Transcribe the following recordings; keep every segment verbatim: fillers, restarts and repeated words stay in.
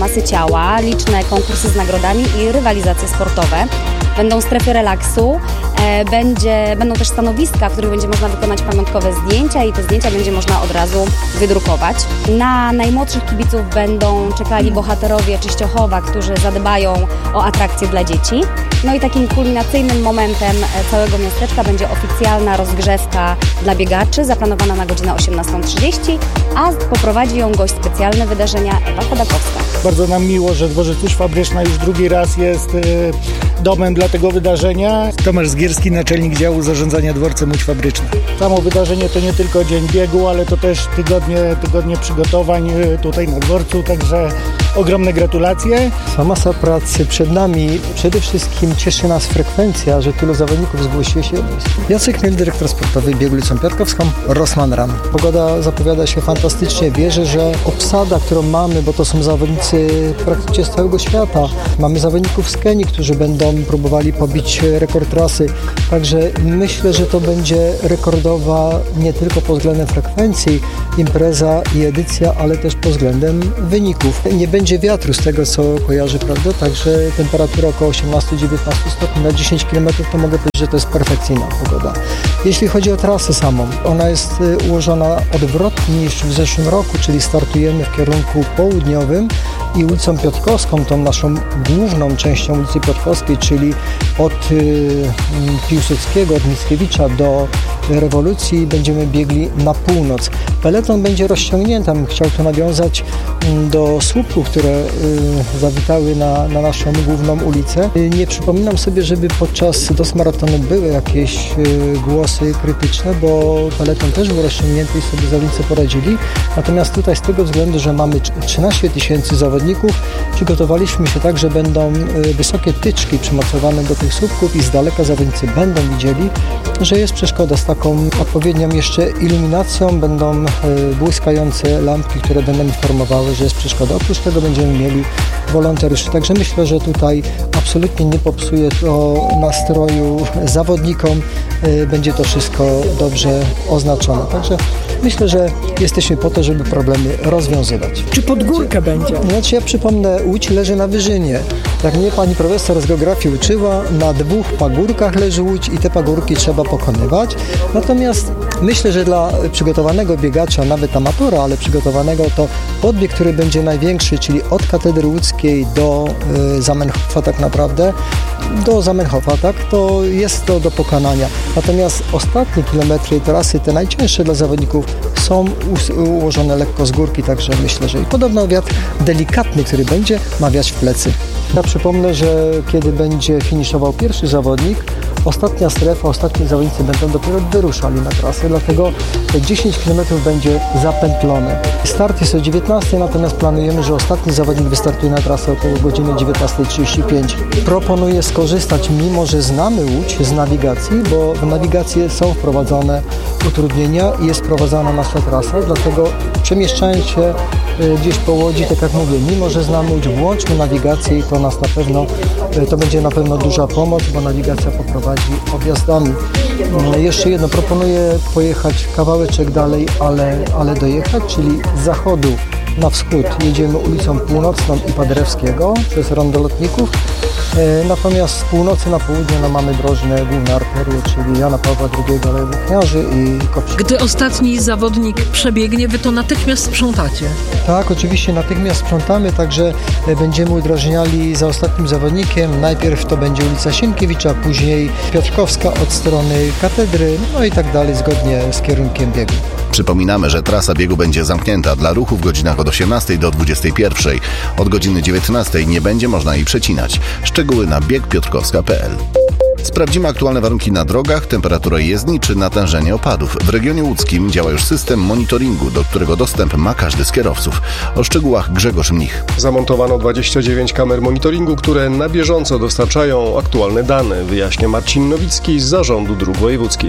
masy ciała, liczne konkursy z nagrodami i rywalizacje sportowe. Będą strefy relaksu, e, będzie, będą też stanowiska, w których będzie można wykonać pamiątkowe zdjęcia i te zdjęcia będzie można od razu wydrukować. Na najmłodszych kibiców będą czekali bohaterowie Czyściochowa, którzy zadbają o atrakcje dla dzieci. No i takim kulminacyjnym momentem całego miasteczka będzie oficjalna rozgrzewka dla biegaczy, zaplanowana na godzinę osiemnastą trzydzieści, a poprowadzi ją gość specjalny wydarzenia Ewa Chodakowska. Bardzo nam miło, że Dworzec Łódź Fabryczna już drugi raz jest y, domem dla tego wydarzenia. Tomasz Zgierski, naczelnik działu zarządzania Dworcem Łódź Fabryczna. Samo wydarzenie to nie tylko dzień biegu, ale to też tygodnie, tygodnie przygotowań y, tutaj na dworcu, także ogromne gratulacje. Cała masa pracy przed nami. Przede wszystkim cieszy nas frekwencja, że tylu zawodników zgłosiło się. Jacek Miel, dyrektor sportowy biegu ulicą Piotrkowską, Rossmann Run. Pogoda zapowiada się fantastycznie. Wierzę, że obsada, którą mamy, bo to są zawodnicy praktycznie z całego świata. Mamy zawodników z Kenii, którzy będą próbowali pobić rekord trasy. Także myślę, że to będzie rekordowa nie tylko pod względem frekwencji impreza i edycja, ale też pod względem wyników. Nie będzie wiatru z tego, co kojarzy, prawda? Także temperatura około osiemnaście dziewiętnaście stopni na dziesięć kilometrów, to mogę powiedzieć, że to jest perfekcyjna pogoda. Jeśli chodzi o trasę samą, ona jest ułożona odwrotnie niż w zeszłym roku, czyli startujemy w kierunku południowym i ulicą Piotrkowską, tą naszą główną częścią ulicy Piotrkowskiej, czyli od y, Piłsudskiego, od Mickiewicza do Rewolucji będziemy biegli na północ. Peleton będzie rozciągnięty, bym chciał tu nawiązać do słupków, które y, zawitały na, na naszą główną ulicę. Y, nie przypominam sobie, żeby podczas dos maratonu były jakieś y, głosy krytyczne, bo peleton też był rozciągnięty i sobie zawodnicy poradzili. Natomiast tutaj z tego względu, że mamy trzynaście tysięcy zawodników, przygotowaliśmy się tak, że będą y, wysokie tyczki przymocowane do tych słupków i z daleka zawodnicy będą widzieli, że jest przeszkoda z taką odpowiednią jeszcze iluminacją. Będą y, błyskające lampki, które będą informowały, że jest przeszkoda. Oprócz tego będziemy mieli wolontariuszy. Także myślę, że tutaj absolutnie nie popsuje to nastroju zawodnikom. Y, będzie to wszystko dobrze oznaczone. Także myślę, że jesteśmy po to, żeby problemy rozwiązywać. Czy pod górkę będzie? Znaczy ja przypomnę, Łódź leży na wyżynie. Jak mnie pani profesor z geografii uczyła, na dwóch pagórkach leży Łódź i te pagórki trzeba pokonywać. Natomiast myślę, że dla przygotowanego biegacza, nawet amatora, ale przygotowanego, to podbieg, który będzie największy, czyli od Katedry Łódzkiej do y, Zamenhofa tak naprawdę, do Zamenhofa, tak, to jest to do pokonania. Natomiast ostatnie kilometry trasy, te najcięższe dla zawodników, są ułożone lekko z górki, także myślę, że i podobno wiatr delikatny, który będzie, ma wiać w plecy. Ja przypomnę, że kiedy będzie finiszował pierwszy zawodnik, ostatnia strefa, ostatni zawodnicy będą dopiero wyruszali na trasę, dlatego te dziesięć kilometrów będzie zapętlone. Start jest o dziewiętnastej, natomiast planujemy, że ostatni zawodnik wystartuje na trasę około godziny dziewiętnasta trzydzieści pięć. Proponuję skorzystać, mimo że znamy Łódź z nawigacji, bo w nawigacji są wprowadzone utrudnienia i jest wprowadzana nasza trasa, dlatego przemieszczając się gdzieś po Łodzi, tak jak mówię, mimo że znamy Łódź, włączmy nawigację i to nas na pewno, to będzie na pewno duża pomoc, bo nawigacja poprowadzi objazdami. Jeszcze jedno, proponuję pojechać kawałeczek dalej, ale, ale dojechać, czyli z zachodu na wschód jedziemy ulicą Północną i Paderewskiego przez rondo lotników. Natomiast z północy na południe no, mamy drożne główne arterie, czyli Jana Pawła drugiego, Aleje Włókniarzy i Kopci. Gdy ostatni zawodnik przebiegnie, wy to natychmiast sprzątacie? Tak, oczywiście natychmiast sprzątamy, także będziemy udrażniali za ostatnim zawodnikiem. Najpierw to będzie ulica Sienkiewicza, później Piotrkowska od strony Katedry, no i tak dalej, zgodnie z kierunkiem biegu. Przypominamy, że trasa biegu będzie zamknięta dla ruchu w godzinach od osiemnastej do dwudziestej pierwszej. Od godziny dziewiętnastej nie będzie można jej przecinać. Szczegóły na bieg piotrkowska kropka p l. Sprawdzimy aktualne warunki na drogach, temperaturę jezdni czy natężenie opadów. W regionie łódzkim działa już system monitoringu, do którego dostęp ma każdy z kierowców. O szczegółach Grzegorz Mnich. Zamontowano dwadzieścia dziewięć kamer monitoringu, które na bieżąco dostarczają aktualne dane, wyjaśnia Marcin Nowicki z Zarządu Dróg Wojewódzkich.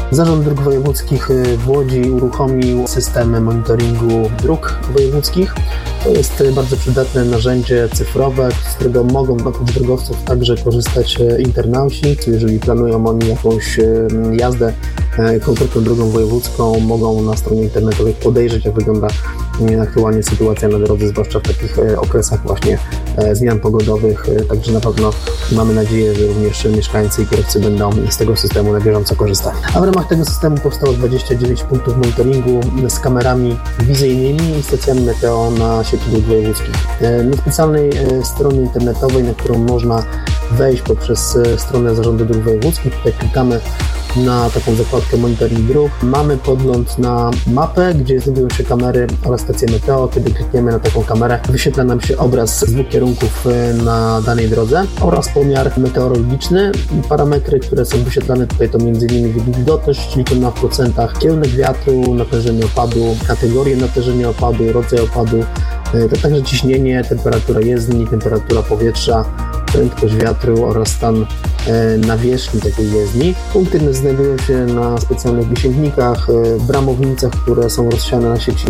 Zarząd Dróg Wojewódzkich w Łodzi uruchomił system monitoringu dróg wojewódzkich. To jest bardzo przydatne narzędzie cyfrowe, z którego mogą oprócz drogowców także korzystać internauci. Jeżeli planują oni jakąś jazdę konkretną drogą wojewódzką, mogą na stronie internetowej podejrzeć, jak wygląda aktualnie sytuacja na drodze, zwłaszcza w takich okresach właśnie zmian pogodowych. Także na pewno mamy nadzieję, że również mieszkańcy i kierowcy będą z tego systemu na bieżąco korzystali. A w ramach tego systemu powstało dwadzieścia dziewięć punktów monitoringu z kamerami wizyjnymi i stacjami meteo na sieci dróg wojewódzkich. Na specjalnej stronie internetowej, na którą można wejść poprzez stronę Zarządu Dróg Wojewódzkich, tutaj klikamy na taką zakładkę monitoring dróg. Mamy podgląd na mapę, gdzie znajdują się kamery oraz stacje meteo. Kiedy klikniemy na taką kamerę, wyświetla nam się obraz z dwóch kierunków na danej drodze oraz pomiar meteorologiczny. Parametry, które są wyświetlane tutaj, to m.in. wilgotność liczona w procentach, kierunek wiatru, natężenie opadu, kategorię natężenia opadu, rodzaj opadu, to także ciśnienie, temperatura jezdni, temperatura powietrza, prędkość wiatru oraz stan nawierzchni takiej jezdni. Punkty znajdują się na specjalnych wysięgnikach, bramownicach, które są rozsiane na sieci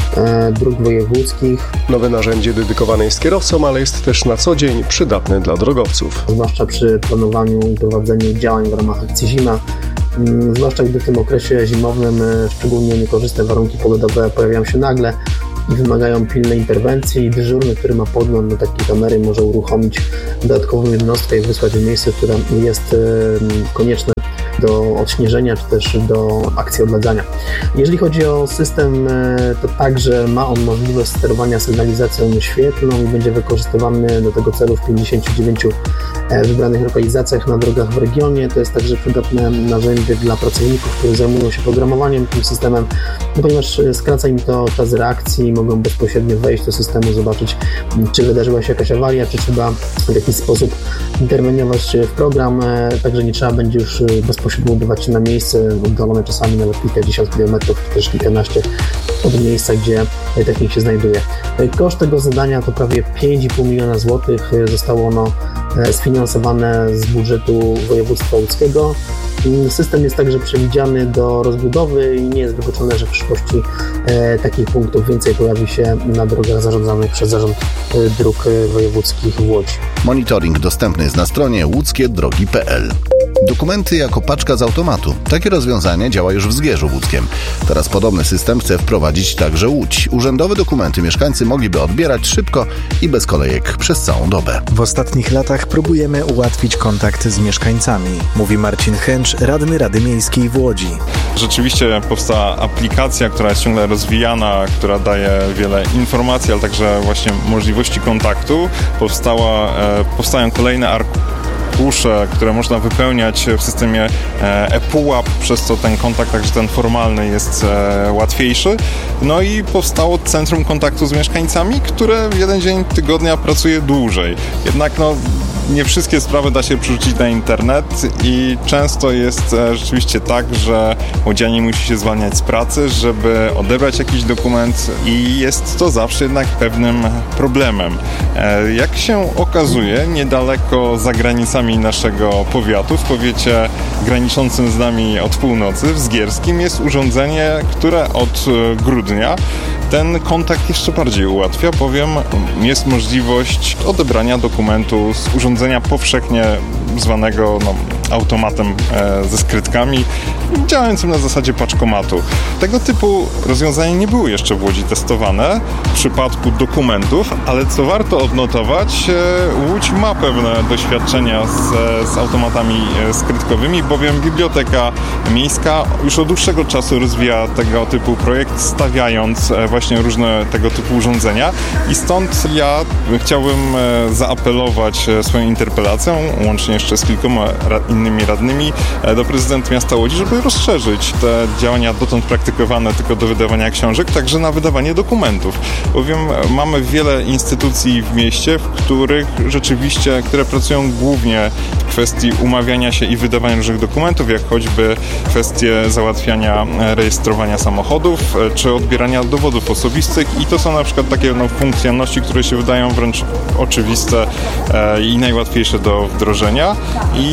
dróg wojewódzkich. Nowe narzędzie dedykowane jest kierowcom, ale jest też na co dzień przydatne dla drogowców. Zwłaszcza przy planowaniu i prowadzeniu działań w ramach akcji Zima. Zwłaszcza gdy w tym okresie zimowym szczególnie niekorzystne warunki pogodowe pojawiają się nagle i wymagają pilnej interwencji. Dyżurny, który ma podgląd do takiej kamery, może uruchomić dodatkową jednostkę i wysłać w miejsce, które jest konieczne do odśnieżenia, czy też do akcji odladzania. Jeżeli chodzi o system, to także ma on możliwość sterowania sygnalizacją świetlną i będzie wykorzystywany do tego celu w pięćdziesięciu dziewięciu wybranych lokalizacjach na drogach w regionie. To jest także przydatne narzędzie dla pracowników, którzy zajmują się programowaniem tym systemem, no ponieważ skraca im to czas reakcji, mogą bezpośrednio wejść do systemu, zobaczyć, czy wydarzyła się jakaś awaria, czy trzeba w jakiś sposób interweniować w program, także nie trzeba będzie już bezpośrednio udawać się na miejsce, oddalone czasami nawet kilkadziesiąt kilometrów, czy też kilkanaście od miejsca, gdzie technik się znajduje. Koszt tego zadania to prawie pięć i pół miliona złotych. Zostało ono sfinansowane z budżetu województwa łódzkiego. System jest także przewidziany do rozbudowy i nie jest wykluczone, że w przyszłości e, takich punktów więcej pojawi się na drogach zarządzanych przez Zarząd e, Dróg Wojewódzkich w Łodzi. Monitoring dostępny jest na stronie łódzkie drogi kropka p l. Dokumenty jako paczka z automatu. Takie rozwiązanie działa już w Zgierzu Łódzkiem. Teraz podobny system chce wprowadzić także Łódź. Urzędowe dokumenty mieszkańcy mogliby odbierać szybko i bez kolejek przez całą dobę. W ostatnich latach próbujemy ułatwić kontakt z mieszkańcami, mówi Marcin Chęcz, radny Rady Miejskiej w Łodzi. Rzeczywiście powstała aplikacja, która jest ciągle rozwijana, która daje wiele informacji, ale także właśnie możliwości kontaktu. Powstała, e, powstają kolejne arkusze, które można wypełniać w systemie ePUAP, przez co ten kontakt, także ten formalny, jest łatwiejszy. No i powstało Centrum Kontaktu z Mieszkańcami, które w jeden dzień tygodnia pracuje dłużej. Jednak no, nie wszystkie sprawy da się przerzucić na internet i często jest rzeczywiście tak, że łodzianin musi się zwalniać z pracy, żeby odebrać jakiś dokument i jest to zawsze jednak pewnym problemem. Jak się okazuje, niedaleko za granicami naszego powiatu, w powiecie graniczącym z nami od północy, w Zgierskim, jest urządzenie, które od grudnia ten kontakt jeszcze bardziej ułatwia, bowiem jest możliwość odebrania dokumentu z urządzenia powszechnie zwanego no, automatem e, ze skrytkami, działającym na zasadzie paczkomatu. Tego typu rozwiązania nie były jeszcze w Łodzi testowane w przypadku dokumentów, ale co warto odnotować, e, Łódź ma pewne doświadczenia z, z automatami e, skrytkowymi, bowiem Biblioteka Miejska już od dłuższego czasu rozwija tego typu projekt, stawiając e, właśnie różne tego typu urządzenia i stąd ja chciałbym e, zaapelować e, swoją interpelacją, łącznie jeszcze z kilkoma ra- innymi radnymi, e, do prezydenta miasta Łodzi, żeby rozszerzyć te działania dotąd praktykowane tylko do wydawania książek, także na wydawanie dokumentów. Bowiem mamy wiele instytucji w mieście, w których rzeczywiście, które pracują głównie w kwestii umawiania się i wydawania różnych dokumentów, jak choćby kwestie załatwiania rejestrowania samochodów, czy odbierania dowodów osobistych i to są na przykład takie no, funkcjonalności, które się wydają wręcz oczywiste e, i najłatwiejsze do wdrożenia i z takich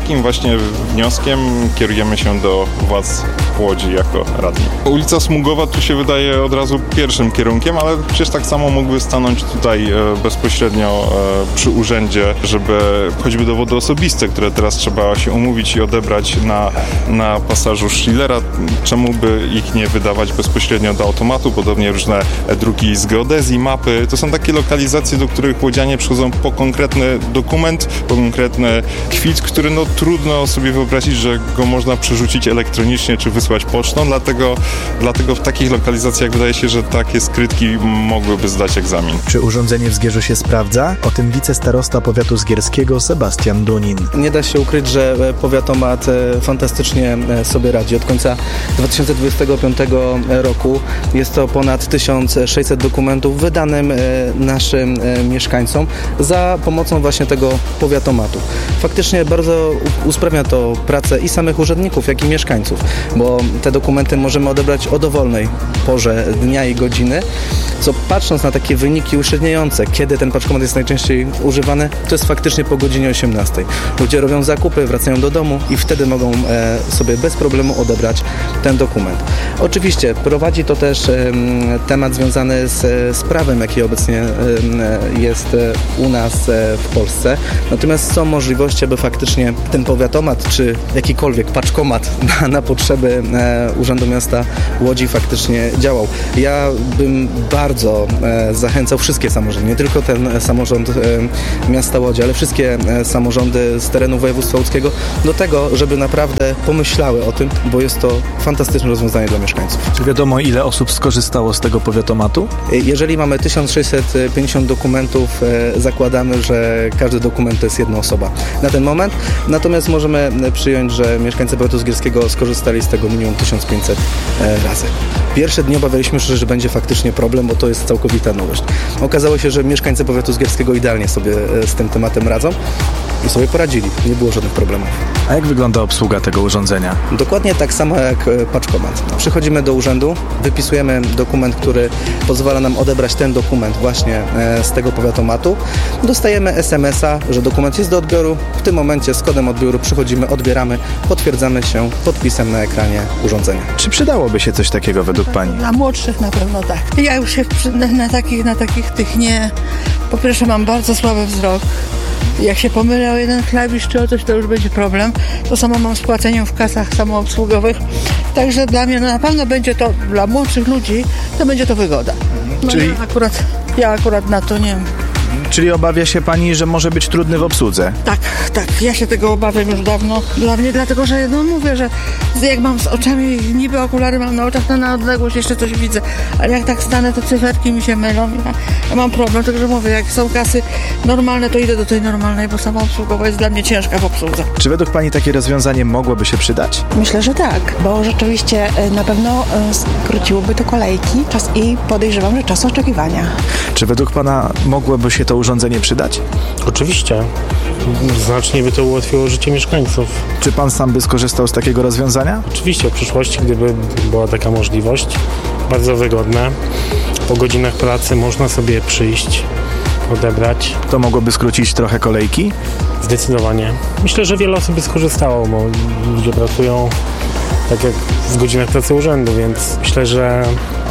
takim właśnie wnioskiem kierujemy się do władz Łodzi jako radni. Ulica Smugowa tu się wydaje od razu pierwszym kierunkiem, ale przecież tak samo mógłby stanąć tutaj bezpośrednio przy urzędzie, żeby choćby dowody osobiste, które teraz trzeba się umówić i odebrać na, na pasażu Schillera, czemu by ich nie wydawać bezpośrednio do automatu, podobnie różne druki z geodezji, mapy. To są takie lokalizacje, do których łodzianie przychodzą po konkretny dokument, po konkretny kwit, który no trudno sobie wyobrazić, że go można przerzucić elektronicznie czy wysłać pocztą, dlatego, dlatego w takich lokalizacjach wydaje się, że takie skrytki mogłyby zdać egzamin. Czy urządzenie w Zgierzu się sprawdza? O tym wicestarosta powiatu zgierskiego Sebastian Dunin. Nie da się ukryć, że powiatomat fantastycznie sobie radzi. Od końca dwa tysiące dwudziestego piątego roku jest to ponad tysiąc sześćset dokumentów wydanym naszym mieszkańcom za pomocą właśnie tego powiatomatu. Faktycznie bardzo usprawnia to pracę i samych urzędników, jak i mieszkańców, bo te dokumenty możemy odebrać o dowolnej porze dnia i godziny, co patrząc na takie wyniki uśredniające, kiedy ten paczkomat jest najczęściej używany, to jest faktycznie po godzinie osiemnastej. Ludzie robią zakupy, wracają do domu i wtedy mogą e, sobie bez problemu odebrać ten dokument. Oczywiście prowadzi to też e, temat związany z, z prawem, jaki obecnie e, jest u nas e, w Polsce. Natomiast są możliwości, aby faktycznie ten powiatomat, czy jakikolwiek paczkomat na, na potrzeby e, Urzędu Miasta Łodzi faktycznie działał. Ja bym bardzo e, zachęcał wszystkie samorządy, nie tylko ten samorząd e, Miasta Łodzi, ale wszystkie e, samorządy z terenu województwa łódzkiego do tego, żeby naprawdę pomyślały o tym, bo jest to fantastyczne rozwiązanie dla mieszkańców. Czy wiadomo, ile osób skorzystało z tego powiatomatu? Jeżeli mamy tysiąc sześćset pięćdziesiąt dokumentów, e, zakładamy, że każdy dokument to jest jedna osoba na ten moment. Natomiast możemy przyjąć, że mieszkańcy powiatu zgierskiego skorzystali z tego minimum tysiąc pięćset e, razy. Pierwsze dni obawialiśmy się, że będzie faktycznie problem, bo to jest całkowita nowość. Okazało się, że mieszkańcy powiatu zgierskiego idealnie sobie z tym tematem radzą i sobie poradzili. Nie było żadnych problemów. A jak wygląda obsługa tego urządzenia? Dokładnie tak samo jak paczkomat. Przychodzimy do urzędu, wypisujemy dokument, który pozwala nam odebrać ten dokument właśnie z tego powiatomatu. Dostajemy es em es a, że dokument jest do odbioru. W tym momencie z kodem odbioru przychodzimy, odbieramy, potwierdzamy się podpisem na ekranie urządzenia. Czy przydałoby się coś takiego według Pani? Dla młodszych na pewno tak. Ja już się na, na takich, na takich tych nie... Po pierwsze mam bardzo słaby wzrok. Jak się pomylę o jeden klawisz czy o coś, to już będzie problem. To samo mam z płaceniem w kasach samoobsługowych. Także dla mnie no na pewno będzie to, dla młodszych ludzi, to będzie to wygoda. No Czyli... ja, akurat, ja akurat na to nie wiem. Czyli obawia się Pani, że może być trudny w obsłudze? Tak, tak. Ja się tego obawiam już dawno. Dla mnie, dlatego, że no mówię, że jak mam z oczami, niby okulary mam na oczach, to na odległość jeszcze coś widzę. Ale jak tak stanę, to cyferki mi się mylą. Ja, ja mam problem, także mówię, jak są kasy normalne, to idę do tej normalnej, bo samoobsługowa jest dla mnie ciężka w obsłudze. Czy według Pani takie rozwiązanie mogłoby się przydać? Myślę, że tak, bo rzeczywiście na pewno skróciłoby to kolejki czas i podejrzewam, że czas oczekiwania. Czy według Pana mogłoby się to urządzenie przydać? Oczywiście. Znacznie by to ułatwiło życie mieszkańców. Czy Pan sam by skorzystał z takiego rozwiązania? Oczywiście, w przyszłości, gdyby była taka możliwość. Bardzo wygodne. Po godzinach pracy można sobie przyjść, odebrać. To mogłoby skrócić trochę kolejki? Zdecydowanie. Myślę, że wiele osób by skorzystało, bo ludzie pracują tak jak w godzinach pracy urzędu, więc myślę, że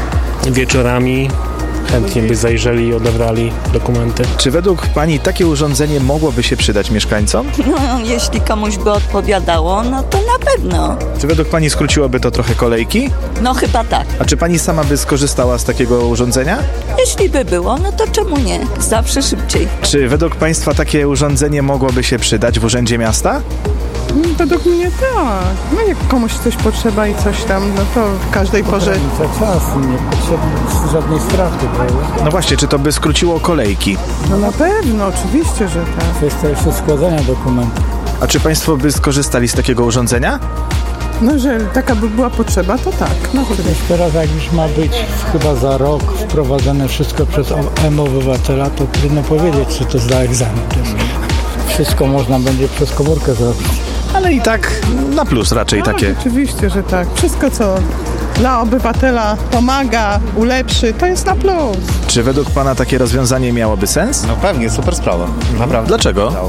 wieczorami chętnie by zajrzeli i odebrali dokumenty. Czy według Pani takie urządzenie mogłoby się przydać mieszkańcom? No, jeśli komuś by odpowiadało, no to na pewno. Czy według Pani skróciłoby to trochę kolejki? No chyba tak. A czy Pani sama by skorzystała z takiego urządzenia? Jeśli by było, no to czemu nie? Zawsze szybciej. Czy według Państwa takie urządzenie mogłoby się przydać w Urzędzie Miasta? Według mnie tak. No jak komuś coś potrzeba i coś tam, no to w każdej porze... Ogranicza czas, nie potrzeba żadnej straty, prawda? No właśnie, czy to by skróciło kolejki? No na pewno, oczywiście, że tak. Kwestia jeszcze składania dokumentów. A czy Państwo by skorzystali z takiego urządzenia? No, że taka by była potrzeba, to tak. No, teraz jak już ma być chyba za rok wprowadzone wszystko przez M-Obywatela, to trudno powiedzieć, czy to zda egzamin. Wszystko można będzie przez komórkę zrobić. Ale i tak na plus raczej no, takie. Oczywiście, że tak. Wszystko, co dla obywatela pomaga, ulepszy, to jest na plus. Czy według Pana takie rozwiązanie miałoby sens? No pewnie, super sprawa. Naprawdę. Dlaczego?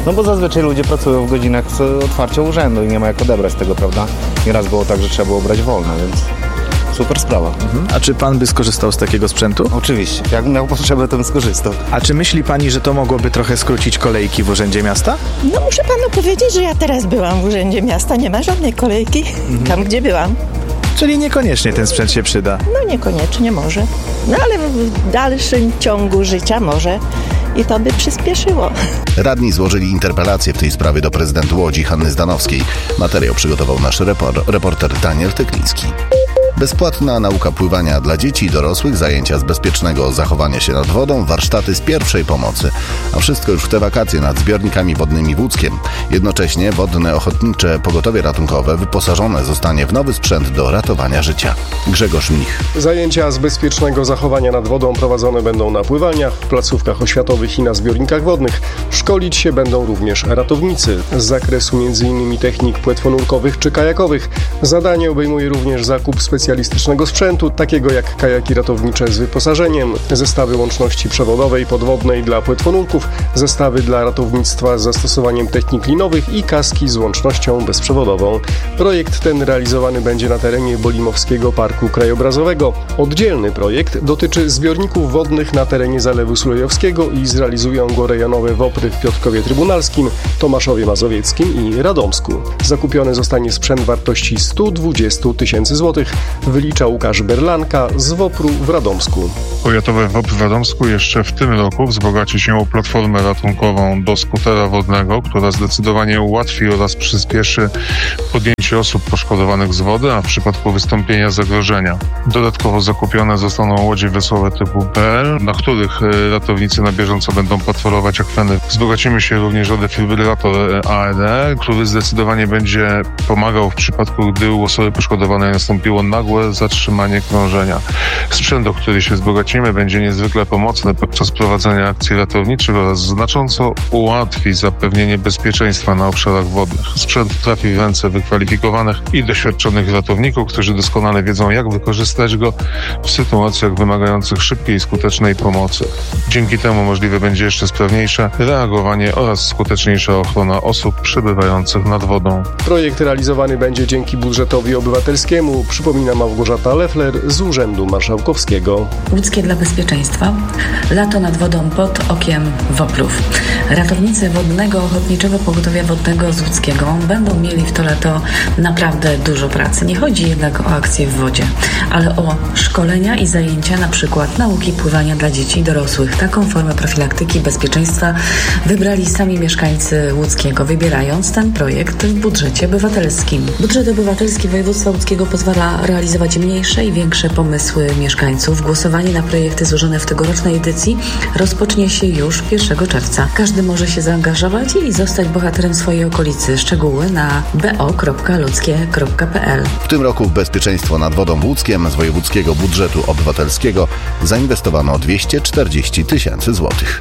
No bo zazwyczaj ludzie pracują w godzinach z otwarcia urzędu i nie ma jak odebrać tego, prawda? Nieraz było tak, że trzeba było brać wolno, więc super sprawa. Mhm. A czy pan by skorzystał z takiego sprzętu? Oczywiście. Jak miał potrzebę, to bym skorzystał. A czy myśli pani, że to mogłoby trochę skrócić kolejki w Urzędzie Miasta? No muszę panu powiedzieć, że ja teraz byłam w Urzędzie Miasta, nie ma żadnej kolejki mhm. tam, gdzie byłam. Czyli niekoniecznie ten sprzęt się przyda? No niekoniecznie może. No ale w dalszym ciągu życia może i to by przyspieszyło. Radni złożyli interpelację w tej sprawie do prezydent Łodzi Hanny Zdanowskiej. Materiał przygotował nasz repor- reporter Daniel Tykliński. Bezpłatna nauka pływania dla dzieci i dorosłych, zajęcia z bezpiecznego zachowania się nad wodą, warsztaty z pierwszej pomocy. A wszystko już w te wakacje nad zbiornikami wodnymi w Łódzkiem. Jednocześnie Wodne Ochotnicze Pogotowie Ratunkowe wyposażone zostanie w nowy sprzęt do ratowania życia. Grzegorz Mnich. Zajęcia z bezpiecznego zachowania nad wodą prowadzone będą na pływaniach, w placówkach oświatowych i na zbiornikach wodnych. Szkolić się będą również ratownicy z zakresu między innymi technik płetwonurkowych czy kajakowych. Zadanie obejmuje również zakup specjalistycznego specjalistycznego sprzętu, takiego jak kajaki ratownicze z wyposażeniem, zestawy łączności przewodowej, podwodnej dla płetwonurków, zestawy dla ratownictwa z zastosowaniem technik linowych i kaski z łącznością bezprzewodową. Projekt ten realizowany będzie na terenie Bolimowskiego Parku Krajobrazowego. Oddzielny projekt dotyczy zbiorników wodnych na terenie Zalewu Sulejowskiego i zrealizują go rejonowe WOPR-y w Piotrkowie Trybunalskim, Tomaszowie Mazowieckim i Radomsku. Zakupiony zostanie sprzęt wartości sto dwadzieścia tysięcy złotych. Wylicza Łukasz Berlanka z WOPR-u w Radomsku. Powiatowy WOPR w Radomsku jeszcze w tym roku wzbogaci się o platformę ratunkową do skutera wodnego, która zdecydowanie ułatwi oraz przyspieszy podjęcie osób poszkodowanych z wody, a w przypadku wystąpienia zagrożenia. Dodatkowo zakupione zostaną łodzie wesołe typu P L, na których ratownicy na bieżąco będą patrolować akweny. Wzbogacimy się również o defibrylator A E D, który zdecydowanie będzie pomagał w przypadku, gdy u osoby poszkodowanej nastąpiło nagłe zatrzymanie krążenia. Sprzęt, o który się wzbogacimy, będzie niezwykle pomocny podczas prowadzenia akcji ratowniczych oraz znacząco ułatwi zapewnienie bezpieczeństwa na obszarach wodnych. Sprzęt trafi w ręce wykwalifikowanych i doświadczonych ratowników, którzy doskonale wiedzą, jak wykorzystać go w sytuacjach wymagających szybkiej i skutecznej pomocy. Dzięki temu możliwe będzie jeszcze sprawniejsze reagowanie oraz skuteczniejsza ochrona osób przebywających nad wodą. Projekt realizowany będzie dzięki budżetowi obywatelskiemu, przypomina Małgorzata Leffler z Urzędu Marszałkowskiego. Łódzkie dla bezpieczeństwa. Lato nad wodą pod okiem WOPR-ów. Ratownicy Wodnego Ochotniczego Pogotowia Wodnego z Łódzkiego będą mieli w to lato naprawdę dużo pracy. Nie chodzi jednak o akcje w wodzie, ale o szkolenia i zajęcia, na przykład nauki pływania dla dzieci i dorosłych. Taką formę profilaktyki bezpieczeństwa wybrali sami mieszkańcy Łódzkiego, wybierając ten projekt w budżecie obywatelskim. Budżet obywatelski województwa łódzkiego pozwala realizować mniejsze i większe pomysły mieszkańców. Głosowanie na projekty złożone w tegorocznej edycji rozpocznie się już pierwszego czerwca. Każdy może się zaangażować i zostać bohaterem swojej okolicy. Szczegóły na b o kropka ludzkie kropka p l. W tym roku w bezpieczeństwo nad wodą w Łódzkiem z wojewódzkiego budżetu obywatelskiego zainwestowano dwieście czterdzieści tysięcy złotych.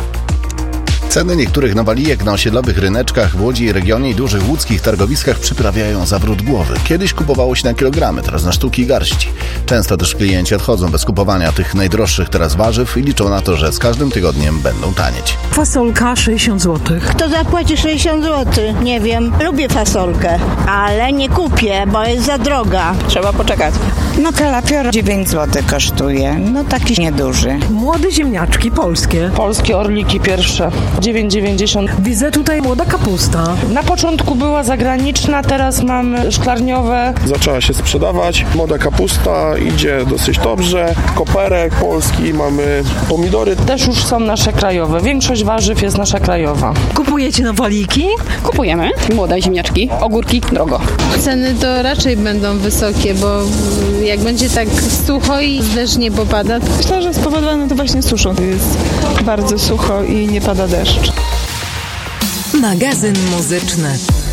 Ceny niektórych nawalijek na osiedlowych ryneczkach w Łodzi i regionie i dużych łódzkich targowiskach przyprawiają zawrót głowy. Kiedyś kupowało się na kilogramy, teraz na sztuki i garści. Często też klienci odchodzą bez kupowania tych najdroższych teraz warzyw i liczą na to, że z każdym tygodniem będą tanieć. Fasolka sześćdziesiąt złotych. Kto zapłaci sześćdziesiąt złotych? Nie wiem. Lubię fasolkę, ale nie kupię, bo jest za droga. Trzeba poczekać. No kalafior dziewięć złotych kosztuje. No taki nieduży. Młode ziemniaczki polskie. Polskie orliki pierwsze. dziewięć dziewięćdziesiąt. Widzę tutaj młoda kapusta. Na początku była zagraniczna, teraz mamy szklarniowe. Zaczęła się sprzedawać. Młoda kapusta idzie dosyć dobrze. Koperek polski, mamy pomidory. Też już są nasze krajowe. Większość warzyw jest nasza krajowa. Kupujecie nawaliki? Kupujemy. Młode ziemniaczki, ogórki, drogo. Ceny to raczej będą wysokie, bo jak będzie tak sucho i deszcz nie popada. Myślę, że spowodowane to właśnie suszą. Jest bardzo sucho i nie pada deszcz. Magazyn muzyczny.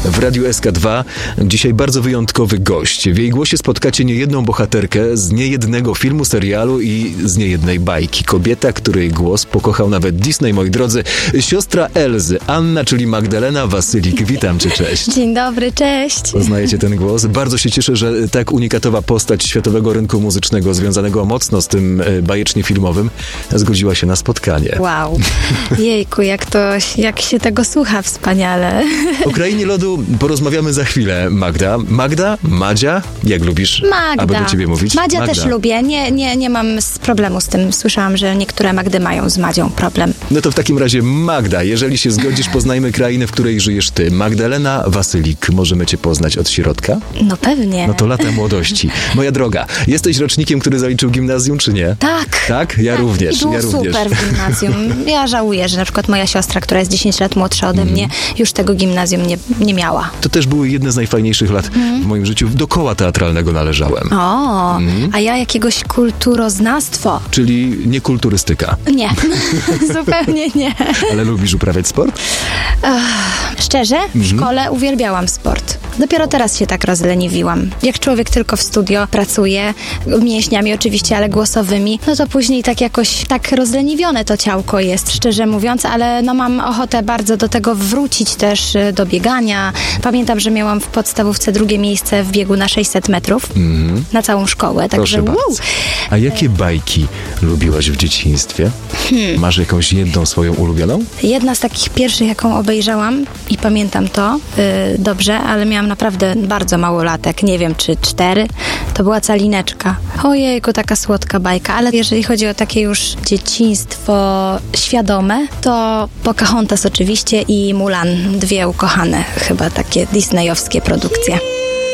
w Radiu S K dwa. Dzisiaj bardzo wyjątkowy gość. W jej głosie spotkacie niejedną bohaterkę z niejednego filmu, serialu i z niejednej bajki. Kobieta, której głos pokochał nawet Disney, moi drodzy. Siostra Elzy, Anna, czyli Magdalena Wasylik. Witam cię, cześć. Dzień dobry, cześć. Poznajecie ten głos? Bardzo się cieszę, że tak unikatowa postać światowego rynku muzycznego, związanego mocno z tym bajecznie filmowym, zgodziła się na spotkanie. Wow. Jejku, jak to, jak się tego słucha wspaniale. O krainie lodu porozmawiamy za chwilę, Magda. Magda? Madzia? Jak lubisz, Magda. aby do ciebie mówić? Madzia Magda. też lubię. Nie, nie, nie mam z problemu z tym. Słyszałam, że niektóre Magdy mają z Madzią problem. No to w takim razie Magda, jeżeli się zgodzisz, poznajmy krainę, w której żyjesz ty. Magdalena Wasylik. Możemy cię poznać od środka? No pewnie. No to lata młodości. Moja droga, jesteś rocznikiem, który zaliczył gimnazjum, czy nie? Tak. Tak? Ja tak. również. I było ja również. super w gimnazjum. Ja żałuję, że na przykład moja siostra, która jest dziesięć lat młodsza ode mm. mnie, już tego gimnazjum nie, nie miała. To też były jedne z najfajniejszych lat mm. w moim życiu. Do koła teatralnego należałem. O, mm. a ja jakiegoś kulturoznawstwo. Czyli nie kulturystyka. Nie, zupełnie nie. Ale lubisz uprawiać sport? Ech, szczerze, w mm. szkole uwielbiałam sport. Dopiero teraz się tak rozleniwiłam. Jak człowiek tylko w studio pracuje, mięśniami oczywiście, ale głosowymi, no to później tak jakoś tak rozleniwione to ciałko jest, szczerze mówiąc, ale no mam ochotę bardzo do tego wrócić też, do biegania. Pamiętam, że miałam w podstawówce drugie miejsce w biegu na sześćset metrów mm. na całą szkołę, także wow. A jakie bajki lubiłaś w dzieciństwie? Hmm. Masz jakąś jedną swoją ulubioną? Jedna z takich pierwszych, jaką obejrzałam i pamiętam to yy, dobrze, ale miałam naprawdę bardzo mało latek, nie wiem czy cztery, to była Calineczka. Ojejku, taka słodka bajka, ale jeżeli chodzi o takie już dzieciństwo świadome, to Pocahontas oczywiście i Mulan, dwie ukochane chyba takie disneyowskie produkcje.